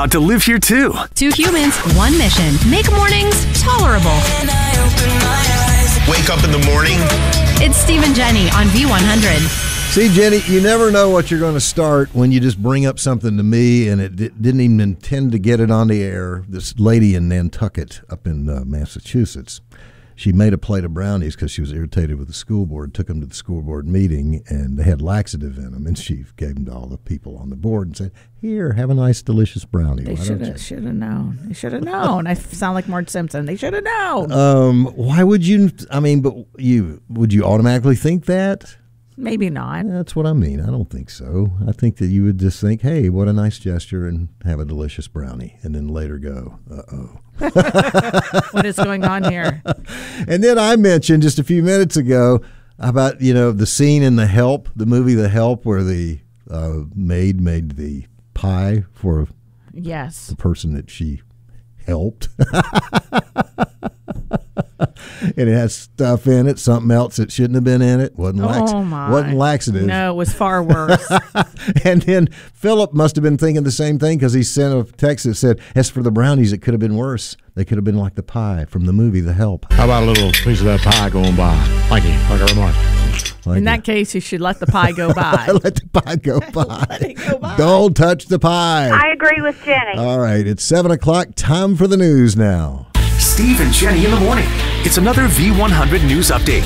proud to live here too. Two humans, one mission. Make mornings tolerable. Wake up in the morning. It's Steve and Jenny on V100. See, Jenny, you never know what you're going to start when you just bring up something to me, and it didn't even intend to get it on the air. This lady in Nantucket up in Massachusetts, she made a plate of brownies because she was irritated with the school board, took them to the school board meeting, and they had laxative in them, and she gave them to all the people on the board and said, here, have a nice, delicious brownie. They should have known. They should have known. I sound like Marge Simpson. They should have known. Why would you, would you automatically think that? Maybe not. That's what I mean. I don't think so. I think that you would just think, hey, what a nice gesture, and have a delicious brownie, and then later go, uh-oh. What is going on here? And then I mentioned just a few minutes ago about, the scene in The Help, the movie The Help, where the maid made the pie for the person that she helped. And it has stuff in it, something else that shouldn't have been in it. Wasn't laxative. No, it was far worse. And then Philip must have been thinking the same thing because he sent a text that said, as for the brownies, it could have been worse. They could have been like the pie from the movie The Help. How about a little piece of that pie going by? Thank you. Thank you very much. In that case, you should let the pie go by. Let the pie go by. Let it go by. Don't touch the pie. I agree with Jenny. All right, it's 7 o'clock. Time for the news now. Steve and Jenny in the morning. It's another V100 News Update.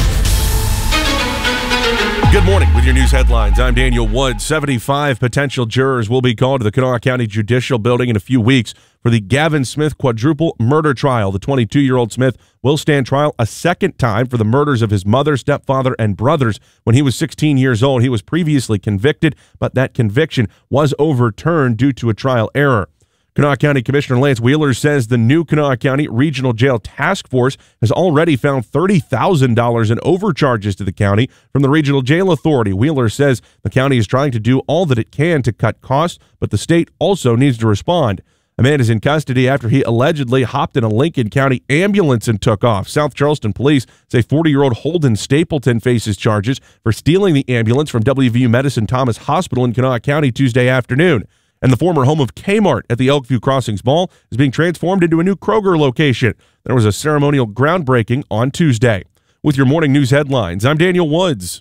Good morning with your news headlines. I'm Daniel Wood. 75 potential jurors will be called to the Kanawha County Judicial Building in a few weeks for the Gavin Smith quadruple murder trial. The 22-year-old Smith will stand trial a second time for the murders of his mother, stepfather, and brothers. When he was 16 years old, he was previously convicted, but that conviction was overturned due to a trial error. Kanawha County Commissioner Lance Wheeler says the new Kanawha County Regional Jail Task Force has already found $30,000 in overcharges to the county from the Regional Jail Authority. Wheeler says the county is trying to do all that it can to cut costs, but the state also needs to respond. A man is in custody after he allegedly hopped in a Lincoln County ambulance and took off. South Charleston police say 40-year-old Holden Stapleton faces charges for stealing the ambulance from WVU Medicine Thomas Hospital in Kanawha County Tuesday afternoon. And the former home of Kmart at the Elkview Crossings Mall is being transformed into a new Kroger location. There was a ceremonial groundbreaking on Tuesday. With your morning news headlines, I'm Daniel Woods.